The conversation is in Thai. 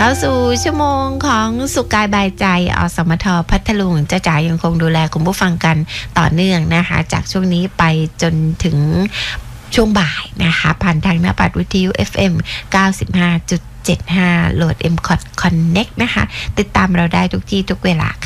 เข้าสู่ชั่วโมงของสุขกายบายใจอสมทพัทลุงจะจ่ายยังคงดูแลคุณผู้ฟังกันต่อเนื่องนะคะจากช่วงนี้ไปจนถึงช่วงบ่ายนะคะผ่านทางหน้าปัดวิทยุ FM 95.75 โหลด MCOT Connect นะคะติดตามเราได้ทุกที่ทุกเวลา